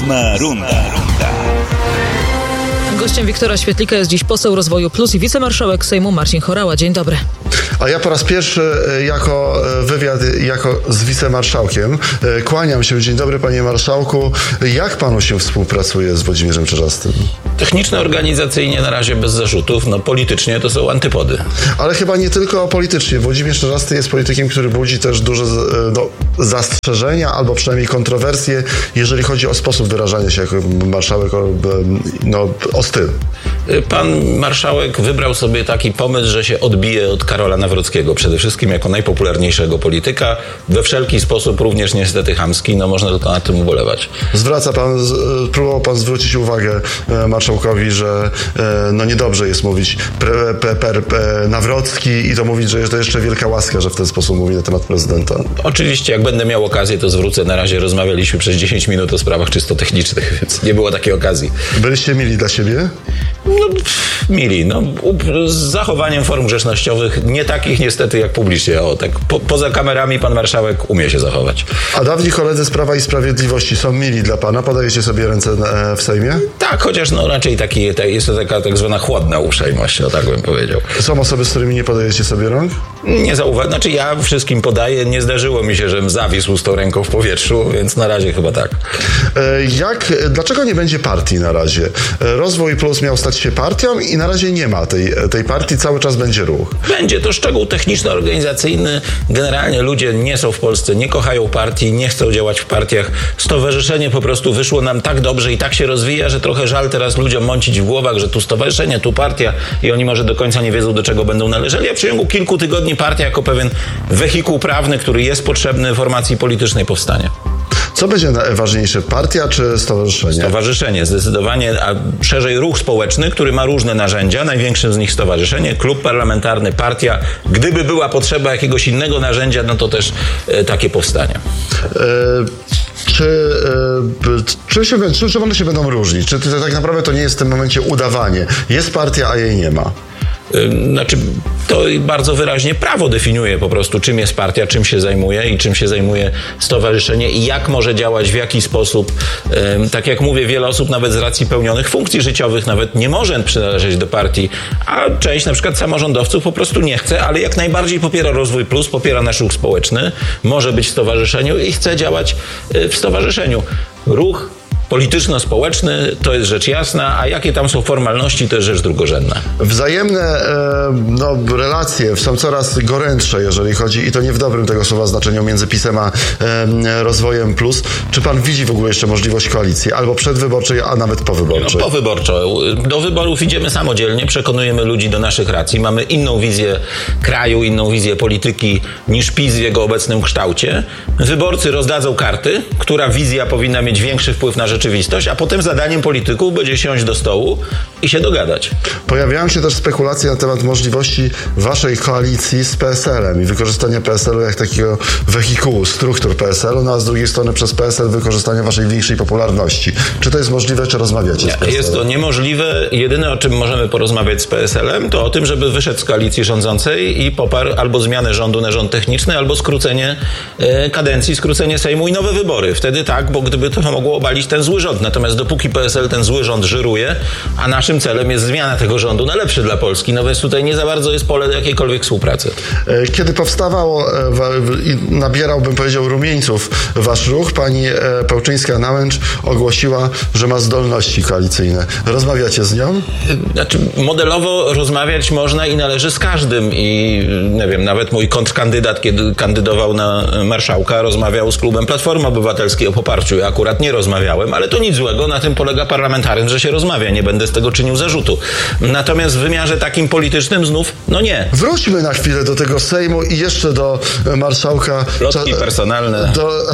Główna runda. Gościem Wiktora Świetlika jest dziś poseł Rozwoju Plus i wicemarszałek Sejmu Marcin Horała. Dzień dobry. A ja po raz pierwszy wywiad z wicemarszałkiem. Kłaniam się. Dzień dobry, panie marszałku. Jak panu się współpracuje z Włodzimierzem Czarzastym? Techniczno, organizacyjnie na razie bez zarzutów. Politycznie to są antypody. Ale chyba nie tylko politycznie. Włodzimierz Czarzasty jest politykiem, który budzi też duże zastrzeżenia albo przynajmniej kontrowersje, jeżeli chodzi o sposób wyrażania się jako marszałek, o styl. Pan marszałek wybrał sobie taki pomysł, że się odbije od Karola Nawrockiego. Przede wszystkim jako najpopularniejszego polityka. We wszelki sposób również niestety chamski. Można tylko na tym ubolewać. Próbował pan zwrócić uwagę marszałkowi, że niedobrze jest mówić Nawrocki i to mówić, że to jeszcze wielka łaska, że w ten sposób mówi na temat prezydenta. Oczywiście, jak będę miał okazję, to zwrócę. Na razie rozmawialiśmy przez 10 minut o sprawach czysto technicznych, więc nie było takiej okazji. Byliście mili dla siebie? Mili. Z zachowaniem form grzecznościowych, nie takich niestety jak publicznie. Poza kamerami pan marszałek umie się zachować. A dawni koledzy z Prawa i Sprawiedliwości są mili dla pana? Podajecie sobie ręce w Sejmie? Tak, chociaż raczej jest to taka tak zwana chłodna uprzejmość, tak bym powiedział. Są osoby, z którymi nie podajecie sobie rąk? Nie zauważam. Ja wszystkim podaję. Nie zdarzyło mi się, żebym zawisł z tą ręką w powietrzu, więc na razie chyba tak. Dlaczego nie będzie partii na razie? Rozwój Plus miał stać się partią i na razie nie ma tej partii, cały czas będzie ruch. Będzie, to szczegół techniczno-organizacyjny. Generalnie ludzie nie są w Polsce, nie kochają partii, nie chcą działać w partiach. Stowarzyszenie po prostu wyszło nam tak dobrze i tak się rozwija, że trochę żal teraz ludziom mącić w głowach, że tu stowarzyszenie, tu partia i oni może do końca nie wiedzą, do czego będą należeli, a w ciągu kilku tygodni partia jako pewien wehikuł prawny, który jest potrzebny formacji politycznej, powstanie. Co będzie najważniejsze, partia czy stowarzyszenie? Stowarzyszenie, zdecydowanie, a szerzej ruch społeczny, który ma różne narzędzia, największym z nich stowarzyszenie, klub parlamentarny, partia. Gdyby była potrzeba jakiegoś innego narzędzia, to też takie powstanie. Czy one się będą różnić? Czy to tak naprawdę to nie jest w tym momencie udawanie? Jest partia, a jej nie ma. To bardzo wyraźnie prawo definiuje po prostu, czym jest partia, czym się zajmuje i czym się zajmuje stowarzyszenie i jak może działać, w jaki sposób. Tak jak mówię, wiele osób nawet z racji pełnionych funkcji życiowych nawet nie może przynależeć do partii, a część na przykład samorządowców po prostu nie chce, ale jak najbardziej popiera Rozwój Plus, popiera nasz ruch społeczny, może być w stowarzyszeniu i chce działać w stowarzyszeniu. Ruch polityczno-społeczny to jest rzecz jasna, a jakie tam są formalności, to jest rzecz drugorzędna. Wzajemne relacje są coraz gorętsze, jeżeli chodzi, i to nie w dobrym tego słowa znaczeniu, między PiS-em a Rozwojem Plus. Czy pan widzi w ogóle jeszcze możliwość koalicji, albo przedwyborczej, a nawet powyborczej? Powyborczo. Do wyborów idziemy samodzielnie, przekonujemy ludzi do naszych racji. Mamy inną wizję kraju, inną wizję polityki niż PiS w jego obecnym kształcie. Wyborcy rozdadzą karty, która wizja powinna mieć większy wpływ na rzeczywistość, a potem zadaniem polityków będzie siąść do stołu i się dogadać. Pojawiają się też spekulacje na temat możliwości waszej koalicji z PSL-em i wykorzystania PSL-u jak takiego wehikułu, struktur PSL-u, a z drugiej strony przez PSL wykorzystania waszej większej popularności. Czy to jest możliwe, czy rozmawiacie z PSL-em? Jest to niemożliwe. Jedyne, o czym możemy porozmawiać z PSL-em, to o tym, żeby wyszedł z koalicji rządzącej i poparł albo zmianę rządu na rząd techniczny, albo skrócenie kadencji, skrócenie Sejmu i nowe wybory. Wtedy tak, bo gdyby to mogło obalić ten zły rząd. Natomiast dopóki PSL ten zły rząd żyruje, a naszym celem jest zmiana tego rządu na lepszy dla Polski, więc tutaj nie za bardzo jest pole do jakiejkolwiek współpracy. Kiedy powstawał i nabierał, bym powiedział, rumieńców wasz ruch, pani Pełczyńska-Nałęcz ogłosiła, że ma zdolności koalicyjne. Rozmawiacie z nią? Modelowo rozmawiać można i należy z każdym i nie wiem, nawet mój kontrkandydat, kiedy kandydował na marszałka, rozmawiał z klubem Platformy Obywatelskiej o poparciu. Ja akurat nie rozmawiałem, ale to nic złego, na tym polega parlamentaryzm, że się rozmawia, nie będę z tego czynił zarzutu. Natomiast w wymiarze takim politycznym znów, nie. Wróćmy na chwilę do tego Sejmu i jeszcze do marszałka. Plotki personalne.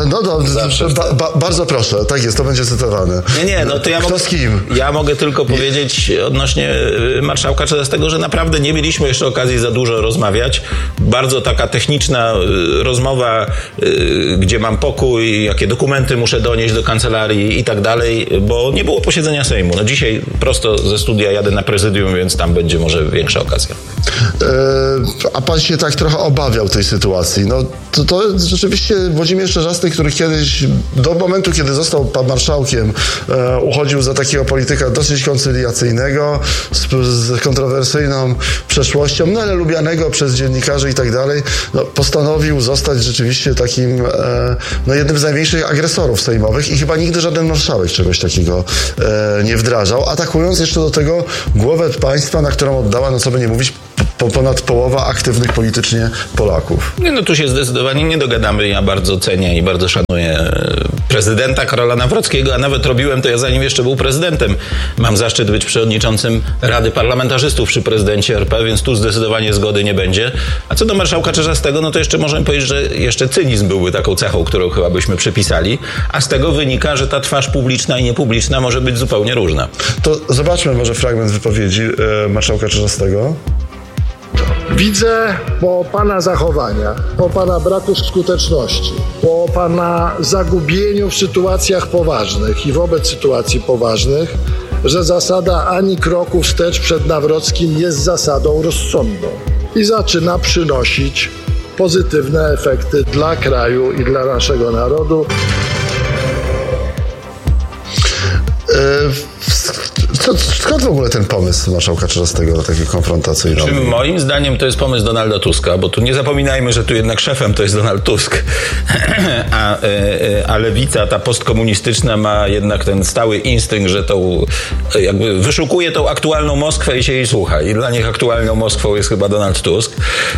Bardzo proszę, tak jest, to będzie cytowane. To ja Kto z kim? Ja mogę tylko powiedzieć odnośnie marszałka Czarzastego, że naprawdę nie mieliśmy jeszcze okazji za dużo rozmawiać. Bardzo taka techniczna rozmowa, gdzie mam pokój, jakie dokumenty muszę donieść do kancelarii i tak dalej, bo nie było posiedzenia Sejmu. No dzisiaj prosto ze studia jadę na prezydium, więc tam będzie może większa okazja. A pan się tak trochę obawiał tej sytuacji. No to rzeczywiście Włodzimierz Czarzasty, który kiedyś, do momentu, kiedy został pan marszałkiem, uchodził za takiego polityka dosyć koncyliacyjnego, z kontrowersyjną przeszłością, no ale lubianego przez dziennikarzy i tak dalej, no, postanowił zostać rzeczywiście takim jednym z największych agresorów sejmowych i chyba nigdy żaden marszałek czegoś takiego nie wdrażał, atakując jeszcze do tego głowę państwa, na którą oddała, no co by nie mówić, ponad połowa aktywnych politycznie Polaków. No tu się zdecydowanie nie dogadamy. Ja bardzo cenię i bardzo szanuję prezydenta Karola Nawrockiego, a nawet robiłem to ja zanim jeszcze był prezydentem. Mam zaszczyt być przewodniczącym Rady Parlamentarzystów przy prezydencie RP, więc tu zdecydowanie zgody nie będzie. A co do marszałka Czarzastego, no to jeszcze możemy powiedzieć, że jeszcze cynizm byłby taką cechą, którą chyba byśmy przypisali, a z tego wynika, że ta twarz publiczna i niepubliczna może być zupełnie różna. To zobaczmy może fragment wypowiedzi marszałka Czarzastego. Widzę po pana zachowaniach, po pana braku skuteczności, po pana zagubieniu w sytuacjach poważnych i wobec sytuacji poważnych, że zasada ani kroku wstecz przed Nawrockim jest zasadą rozsądną i zaczyna przynosić pozytywne efekty dla kraju i dla naszego narodu. Skąd w ogóle ten pomysł marszałka Czarzastego na takie konfrontacyjne? Moim zdaniem to jest pomysł Donalda Tuska, bo tu nie zapominajmy, że tu jednak szefem to jest Donald Tusk, a lewica, ta postkomunistyczna, ma jednak ten stały instynkt, że tą jakby wyszukuje tą aktualną Moskwę i się jej słucha. I dla nich aktualną Moskwą jest chyba Donald Tusk.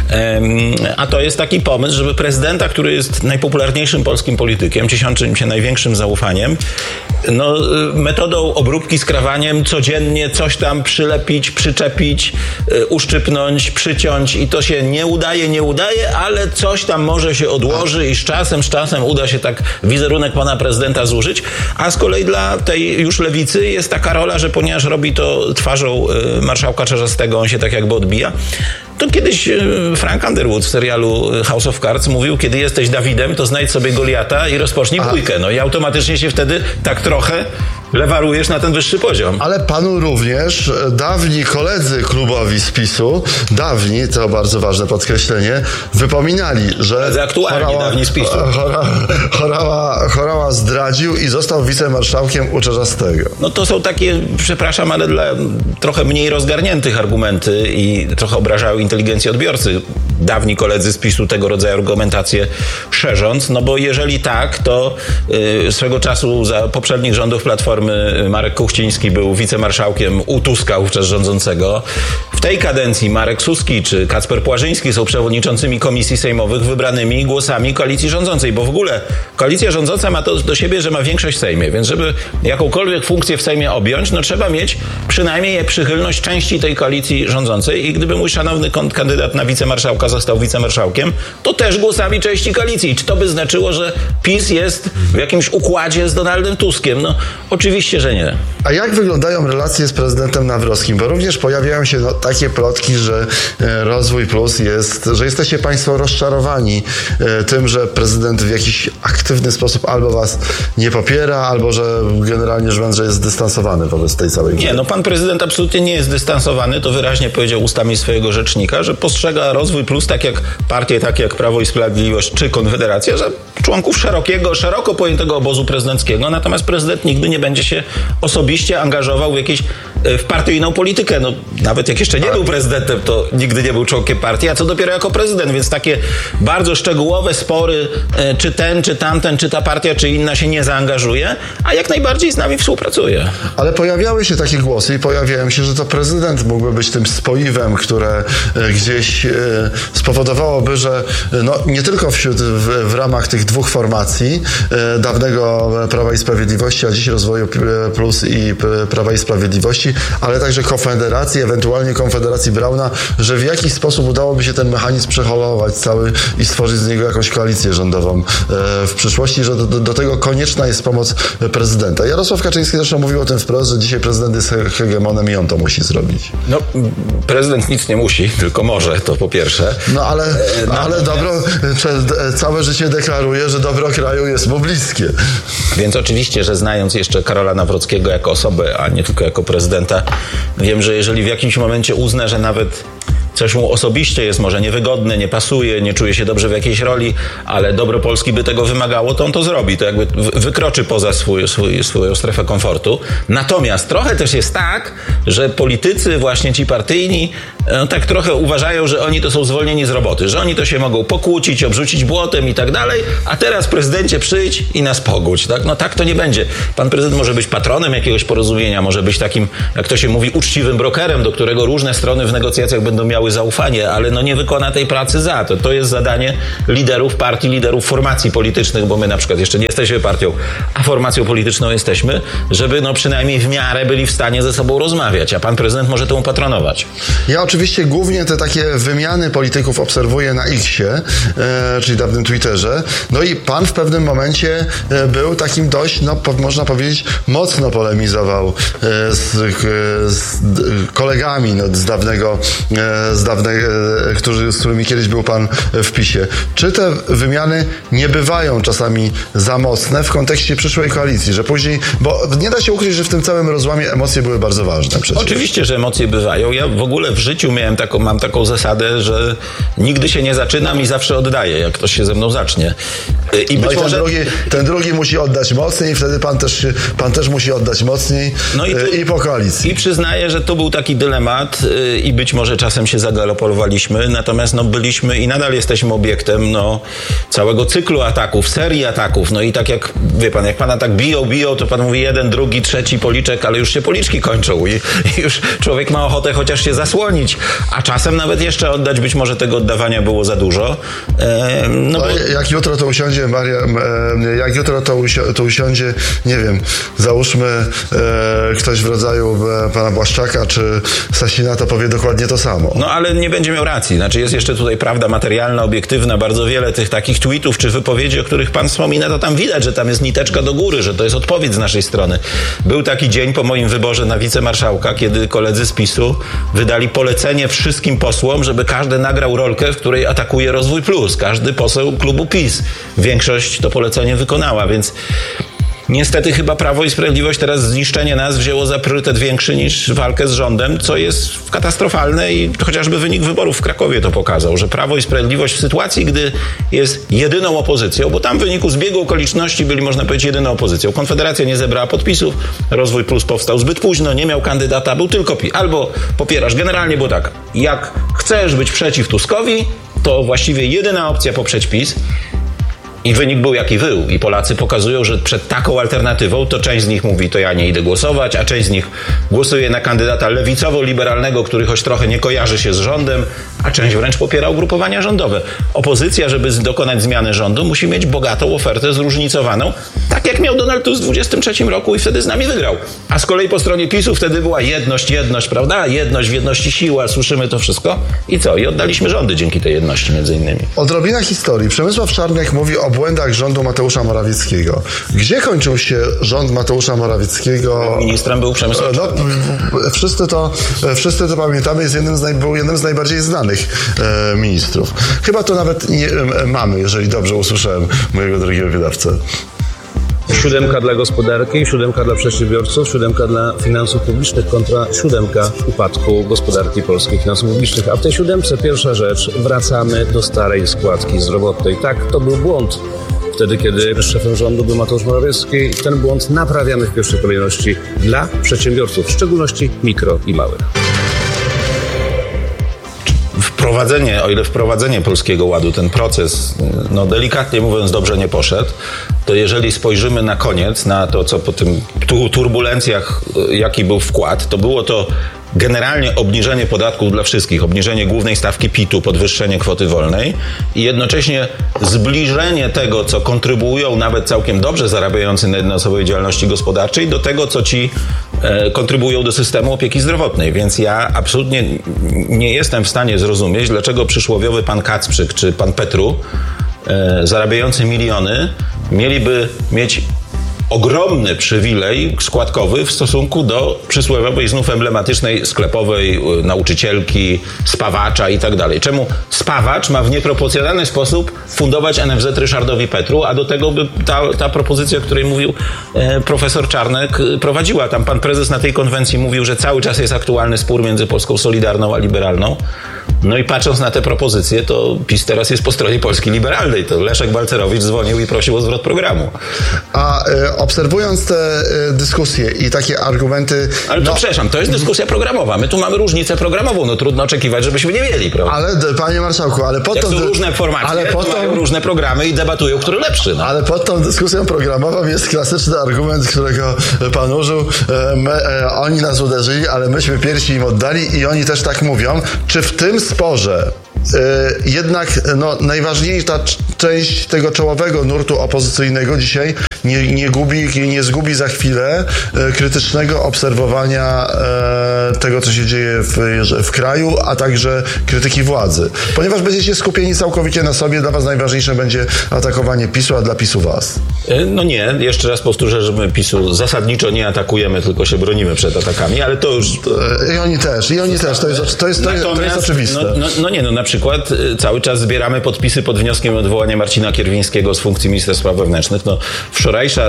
A to jest taki pomysł, żeby prezydenta, który jest najpopularniejszym polskim politykiem, cieszącym się największym zaufaniem, no, metodą obróbki skrawaniem codziennie coś tam przylepić, przyczepić, uszczypnąć, przyciąć i to się nie udaje, ale coś tam może się odłoży i z czasem uda się tak wizerunek pana prezydenta zużyć, a z kolei dla tej już lewicy jest taka rola, że ponieważ robi to twarzą marszałka Czarzastego, on się tak jakby odbija. To kiedyś Frank Underwood w serialu House of Cards mówił, kiedy jesteś Dawidem, to znajdź sobie Goliata i rozpocznij bójkę. No i automatycznie się wtedy tak trochę lewarujesz na ten wyższy poziom. Ale panu również dawni koledzy klubowi z PiS-u, dawni, to bardzo ważne podkreślenie, wypominali, że aktualnie dawni z PiS-u. Horała zdradził i został wicemarszałkiem u Czarzastego. No to są takie, przepraszam, ale dla trochę mniej rozgarniętych argumenty i trochę obrażają inteligencję odbiorcy. Dawni koledzy z PiS-u tego rodzaju argumentację szerząc, no bo jeżeli tak, to swego czasu za poprzednich rządów Platformy Marek Kuchciński był wicemarszałkiem u Tuska, wówczas rządzącego. W tej kadencji Marek Suski czy Kacper Płażyński są przewodniczącymi komisji sejmowych wybranymi głosami koalicji rządzącej, bo w ogóle koalicja rządząca ma to do siebie, że ma większość w Sejmie, więc żeby jakąkolwiek funkcję w Sejmie objąć, no trzeba mieć przynajmniej przychylność części tej koalicji rządzącej i gdyby mój szanowny kandydat na wicemarszałka został wicemarszałkiem, to też głosami części koalicji. Czy to by znaczyło, że PiS jest w jakimś układzie z Donaldem Tuskiem? No oczywiście, że nie. A jak wyglądają relacje z prezydentem Nawrockim? Bo również pojawiają się takie plotki, że Rozwój Plus że jesteście państwo rozczarowani tym, że prezydent w jakiś aktywny sposób albo was nie popiera, albo że generalnie rzecz biorąc, że jest zdystansowany wobec tej całej gry. Nie, no pan prezydent absolutnie nie jest dystansowany, to wyraźnie powiedział ustami swojego rzecznika, że postrzega Rozwój Plus tak jak partie, takie jak Prawo i Sprawiedliwość czy Konfederacja, że członków szeroko pojętego obozu prezydenckiego, natomiast prezydent nigdy nie będzie się osobiście angażował w partyjną politykę. No, nawet jak jeszcze nie był prezydentem, to nigdy nie był członkiem partii, a co dopiero jako prezydent, więc takie bardzo szczegółowe spory, czy ten, czy tamten, czy ta partia, czy inna się nie zaangażuje, a jak najbardziej z nami współpracuje. Ale pojawiały się takie głosy i pojawiają się, że to prezydent mógłby być tym spoiwem, które gdzieś spowodowałoby, że no, nie tylko w ramach tych dwóch formacji, dawnego Prawa i Sprawiedliwości, a dziś Rozwoju Plus i Prawa i Sprawiedliwości, ale także Konfederacji, ewentualnie Konfederacji Brauna, że w jakiś sposób udałoby się ten mechanizm przeholować cały i stworzyć z niego jakąś koalicję rządową w przyszłości, że do tego konieczna jest pomoc prezydenta. Jarosław Kaczyński zresztą mówił o tym wprost, że dzisiaj prezydent jest hegemonem i on to musi zrobić. No, prezydent nic nie musi, tylko może, to po pierwsze. No ale całe życie deklaruje, że dobro kraju jest mu bliskie. Więc oczywiście, że znając jeszcze Karola Nawrockiego jako osobę, a nie tylko jako prezydenta, wiem, że jeżeli w jakimś momencie uzna, że nawet coś mu osobiście jest może niewygodne, nie pasuje, nie czuje się dobrze w jakiejś roli, ale dobro Polski by tego wymagało, to on to zrobi. To jakby wykroczy poza swoją strefę komfortu. Natomiast trochę też jest tak, że politycy, właśnie ci partyjni, tak trochę uważają, że oni to są zwolnieni z roboty, że oni to się mogą pokłócić, obrzucić błotem i tak dalej, a teraz prezydencie przyjdź i nas pogódź. Tak? No tak to nie będzie. Pan prezydent może być patronem jakiegoś porozumienia, może być takim, jak to się mówi, uczciwym brokerem, do którego różne strony w negocjacjach będą miały zaufanie, ale no nie wykona tej pracy za to. To jest zadanie liderów partii, liderów formacji politycznych, bo my na przykład jeszcze nie jesteśmy partią, a formacją polityczną jesteśmy, żeby no przynajmniej w miarę byli w stanie ze sobą rozmawiać, a pan prezydent może temu patronować. Ja oczywiście głównie te takie wymiany polityków obserwuję na X-ie, czyli dawnym Twitterze. No i pan w pewnym momencie był takim dość, no można powiedzieć, mocno polemizował z kolegami z dawnego, z którymi kiedyś był pan w PiS-ie. Czy te wymiany nie bywają czasami za mocne w kontekście przyszłej koalicji, że później, bo nie da się ukryć, że w tym całym rozłamie emocje były bardzo ważne przecież. Oczywiście, że emocje bywają. Ja w ogóle w życiu mam taką zasadę, że nigdy się nie zaczynam i zawsze oddaję, jak ktoś się ze mną zacznie. I być może ten drugi musi oddać mocniej i wtedy pan też musi oddać mocniej i po koalicji. I przyznaję, że to był taki dylemat i być może czasem się zagalopowaliśmy, natomiast byliśmy i nadal jesteśmy obiektem całego cyklu ataków, serii ataków. No i tak jak, wie pan, jak pana tak biją, to pan mówi jeden, drugi, trzeci policzek, ale już się policzki kończą i już człowiek ma ochotę chociaż się zasłonić, a czasem nawet jeszcze oddać, być może tego oddawania było za dużo. Jak jutro to usiądzie to usiądzie, nie wiem, załóżmy ktoś w rodzaju pana Błaszczaka czy Sasina, to powie dokładnie to samo. No ale nie będzie miał racji. Znaczy jest jeszcze tutaj prawda materialna, obiektywna, bardzo wiele tych takich tweetów czy wypowiedzi, o których pan wspomina, to tam widać, że tam jest niteczka do góry, że to jest odpowiedź z naszej strony. Był taki dzień po moim wyborze na wicemarszałka, kiedy koledzy z PiS-u wydali polecenie wszystkim posłom, żeby każdy nagrał rolkę, w której atakuje Rozwój Plus. Każdy poseł klubu PiS. Większość to polecenie wykonała, więc niestety chyba Prawo i Sprawiedliwość teraz zniszczenie nas wzięło za priorytet większy niż walkę z rządem, co jest katastrofalne i chociażby wynik wyborów w Krakowie to pokazał, że Prawo i Sprawiedliwość w sytuacji, gdy jest jedyną opozycją, bo tam w wyniku zbiegu okoliczności byli, można powiedzieć, jedyną opozycją. Konfederacja nie zebrała podpisów, Rozwój Plus powstał zbyt późno, nie miał kandydata, był tylko PiS. Albo popierasz, generalnie było tak, jak chcesz być przeciw Tuskowi, to właściwie jedyna opcja poprzeć PiS. I wynik był jaki był. I Polacy pokazują, że przed taką alternatywą to część z nich mówi, to ja nie idę głosować, a część z nich głosuje na kandydata lewicowo-liberalnego, który choć trochę nie kojarzy się z rządem, a część wręcz popiera ugrupowania rządowe. Opozycja, żeby dokonać zmiany rządu, musi mieć bogatą ofertę zróżnicowaną, tak jak miał Donald Tusk w 2023 roku i wtedy z nami wygrał. A z kolei po stronie PiS-u wtedy była jedność, prawda? Jedność w jedności siła, słyszymy to wszystko. I co? I oddaliśmy rządy dzięki tej jedności między innymi. Odrobina historii. Przemysław Czarnek mówi o błędach rządu Mateusza Morawieckiego. Gdzie kończył się rząd Mateusza Morawieckiego? Ministrem był Przemysław Czarnek. Wszyscy to pamiętamy, był jednym z najbardziej znanych ministrów. Chyba to nawet nie mamy, jeżeli dobrze usłyszałem mojego drogiego wydawcę. 7 dla gospodarki, 7 dla przedsiębiorców, 7 dla finansów publicznych kontra 7 upadku gospodarki polskiej, finansów publicznych. A w tej 7 pierwsza rzecz, wracamy do starej składki zdrowotnej. Tak, to był błąd. Wtedy, kiedy szefem rządu był Mateusz Morawiecki, ten błąd naprawiamy w pierwszej kolejności dla przedsiębiorców, w szczególności mikro i małych. O ile wprowadzenie Polskiego Ładu, ten proces, delikatnie mówiąc, dobrze nie poszedł, to jeżeli spojrzymy na koniec, na to, co po tym turbulencjach, jaki był wkład, to było to generalnie obniżenie podatków dla wszystkich, obniżenie głównej stawki PIT-u, podwyższenie kwoty wolnej i jednocześnie zbliżenie tego, co kontrybuują nawet całkiem dobrze zarabiający na jednoosobowej działalności gospodarczej, do tego, co ci kontrybuują do systemu opieki zdrowotnej. Więc ja absolutnie nie jestem w stanie zrozumieć, dlaczego przysłowiowy pan Kacprzyk czy pan Petru, zarabiający miliony, mieliby mieć ogromny przywilej składkowy w stosunku do przysłowiowej, znów emblematycznej sklepowej nauczycielki, spawacza i tak dalej. Czemu spawacz ma w nieproporcjonalny sposób fundować NFZ Ryszardowi Petru, a do tego by ta propozycja, o której mówił profesor Czarnek, prowadziła. Tam pan prezes na tej konwencji mówił, że cały czas jest aktualny spór między Polską Solidarną a Liberalną. No i patrząc na te propozycje, to PiS teraz jest po stronie Polski Liberalnej. To Leszek Balcerowicz dzwonił i prosił o zwrot programu. A obserwując te dyskusje i takie argumenty... Ale to przepraszam, to jest dyskusja programowa. My tu mamy różnicę programową. No trudno oczekiwać, żebyśmy nie mieli, prawda? Ale, panie marszałku, ale pod Jak tą... są różne formacje, to mają różne programy i debatują, który lepszy. No. Ale pod tą dyskusją programową jest klasyczny argument, którego pan użył. Oni nas uderzyli, ale myśmy piersi im oddali i oni też tak mówią. Czy w tym sporze jednak najważniejsza część tego czołowego nurtu opozycyjnego dzisiaj nie zgubi za chwilę krytycznego obserwowania tego, co się dzieje w kraju, a także krytyki władzy. Ponieważ będziecie skupieni całkowicie na sobie, dla was najważniejsze będzie atakowanie PiS-u, a dla PiS-u was. No nie, jeszcze raz powtórzę, że my PiS-u zasadniczo nie atakujemy, tylko się bronimy przed atakami, ale to już... I oni też, to jest oczywiste. Na przykład cały czas zbieramy podpisy pod wnioskiem o odwołanie Marcina Kierwińskiego z funkcji ministra spraw wewnętrznych. No, wczorajsza,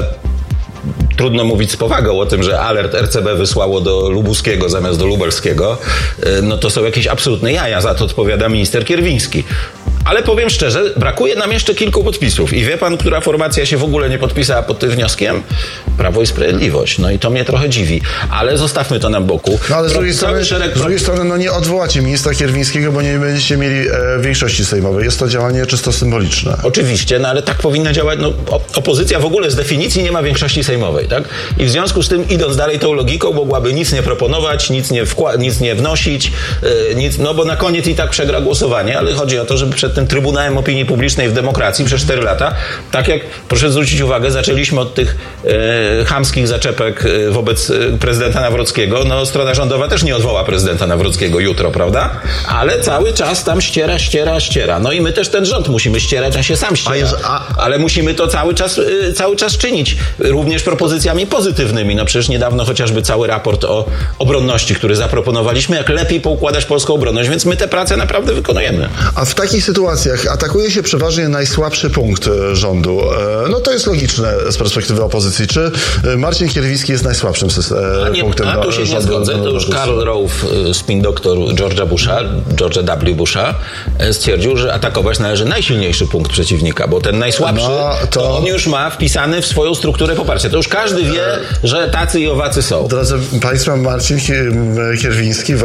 trudno mówić z powagą o tym, że alert RCB wysłało do Lubuskiego zamiast do Lubelskiego, no to są jakieś absolutne jaja, za to odpowiada minister Kierwiński. Ale powiem szczerze, brakuje nam jeszcze kilku podpisów. I wie pan, która formacja się w ogóle nie podpisała pod tym wnioskiem? Prawo i Sprawiedliwość. No i to mnie trochę dziwi. Ale zostawmy to na boku. No ale z drugiej strony nie odwołacie ministra Kierwińskiego, bo nie będziecie mieli większości sejmowej. Jest to działanie czysto symboliczne. Oczywiście, no ale tak powinna działać. No, opozycja w ogóle z definicji nie ma większości sejmowej, tak? I w związku z tym, idąc dalej tą logiką, mogłaby nic nie proponować, nic nie wnosić, bo na koniec i tak przegra głosowanie, ale chodzi o to, żeby przed tym Trybunałem Opinii Publicznej w demokracji przez 4 lata, tak jak, proszę zwrócić uwagę, zaczęliśmy od tych chamskich zaczepek wobec prezydenta Nawrockiego. No, strona rządowa też nie odwoła prezydenta Nawrockiego jutro, prawda? Ale cały czas tam ściera. No i my też ten rząd musimy ścierać, a się sam ściera. Ale musimy to cały czas czynić. Również propozycjami pozytywnymi. No przecież niedawno chociażby cały raport o obronności, który zaproponowaliśmy, jak lepiej poukładać polską obronność, więc my tę pracę naprawdę wykonujemy. A w takich sytuacjach atakuje się przeważnie najsłabszy punkt rządu. No to jest logiczne z perspektywy opozycji. Czy Marcin Kierwiński jest najsłabszym punktem tu się nie zgodzę. To już Karl Rove, spin doktor George'a W. Busha, stwierdził, że atakować należy najsilniejszy punkt przeciwnika, bo ten najsłabszy, to on już ma wpisany w swoją strukturę poparcia. To już każdy wie, że tacy i owacy są. Drodzy państwo, Marcin Kierwiński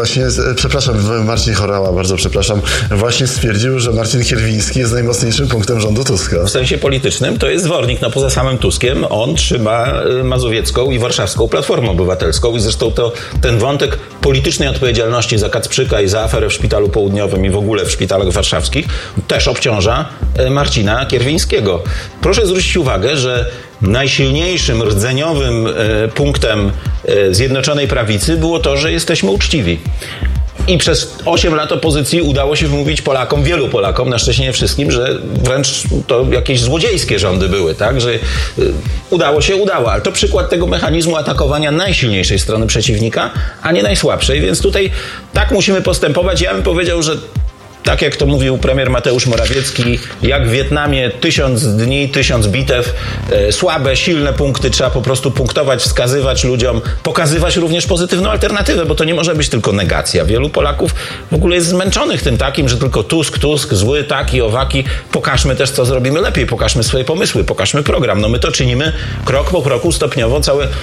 Marcin Horała, bardzo przepraszam, właśnie stwierdził, że Marcin Kierwiński jest najmocniejszym punktem rządu Tuska. W sensie politycznym to jest zwornik, poza samym Tuskiem on trzyma mazowiecką i warszawską Platformę Obywatelską i zresztą ten wątek politycznej odpowiedzialności za Kacprzyka i za aferę w Szpitalu Południowym i w ogóle w szpitalach warszawskich też obciąża Marcina Kierwińskiego. Proszę zwrócić uwagę, że najsilniejszym rdzeniowym punktem Zjednoczonej Prawicy było to, że jesteśmy uczciwi. I przez 8 lat opozycji udało się wmówić Polakom, wielu Polakom, na szczęście nie wszystkim, że wręcz to jakieś złodziejskie rządy były, tak? Że udało, ale to przykład tego mechanizmu atakowania najsilniejszej strony przeciwnika, a nie najsłabszej, więc tutaj tak musimy postępować. Ja bym powiedział, że tak jak to mówił premier Mateusz Morawiecki, jak w Wietnamie 1000 dni, 1000 bitew, słabe, silne punkty trzeba po prostu punktować, wskazywać ludziom, pokazywać również pozytywną alternatywę, bo to nie może być tylko negacja. Wielu Polaków w ogóle jest zmęczonych tym takim, że tylko Tusk, zły, taki, owaki. Pokażmy też, co zrobimy lepiej, pokażmy swoje pomysły, pokażmy program. No my to czynimy krok po kroku, stopniowo,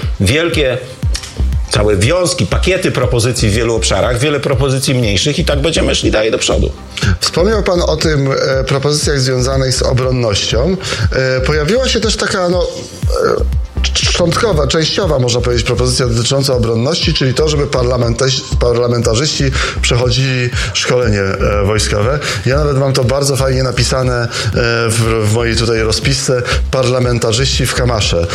całe wiązki, pakiety propozycji w wielu obszarach, wiele propozycji mniejszych i tak będziemy szli dalej do przodu. Wspomniał pan o tym propozycjach związanych z obronnością. Pojawiła się też taka, szczątkowa, częściowa, można powiedzieć, propozycja dotycząca obronności, czyli to, żeby parlamentarzyści przechodzili szkolenie wojskowe. Ja nawet mam to bardzo fajnie napisane w mojej tutaj rozpisce: parlamentarzyści w kamasze.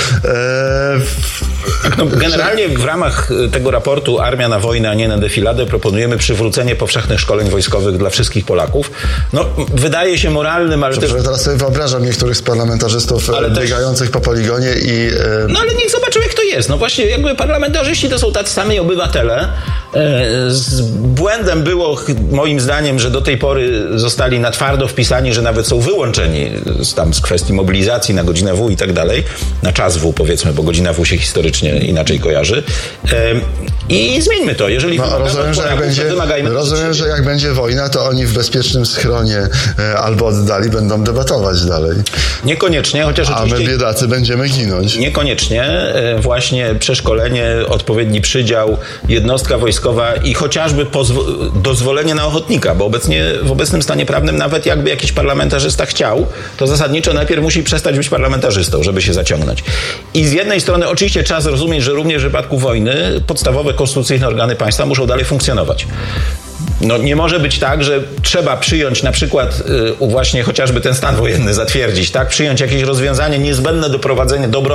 No, generalnie w ramach tego raportu Armia na wojnę, a nie na defiladę proponujemy przywrócenie powszechnych szkoleń wojskowych dla wszystkich Polaków. No, wydaje się moralnym, ale też... Teraz sobie wyobrażam niektórych z parlamentarzystów biegających po poligonie i... No ale niech zobaczą, jak to jest. No właśnie, jakby parlamentarzyści to są tacy sami obywatele. Z błędem było, moim zdaniem, że do tej pory zostali na twardo wpisani, że nawet są wyłączeni z kwestii mobilizacji na godzinę W i tak dalej. Na czas W, powiedzmy, bo godzina W się historycznie inaczej kojarzy. I zmieńmy to. Jeżeli rozumiem, że jak będzie wojna, to oni w bezpiecznym schronie albo oddali będą debatować dalej. Niekoniecznie, chociaż oczywiście... A my biedacy będziemy ginąć. Niekoniecznie. Właśnie przeszkolenie, odpowiedni przydział, jednostka wojskowa i chociażby dozwolenie na ochotnika, bo obecnie w obecnym stanie prawnym nawet jakby jakiś parlamentarzysta chciał, to zasadniczo najpierw musi przestać być parlamentarzystą, żeby się zaciągnąć. I z jednej strony oczywiście trzeba zrozumieć, że również w przypadku wojny podstawowe konstytucyjne organy państwa muszą dalej funkcjonować. No nie może być tak, że trzeba przyjąć na przykład właśnie chociażby ten stan wojenny zatwierdzić, tak? Przyjąć jakieś rozwiązanie niezbędne do prowadzenia, do obrony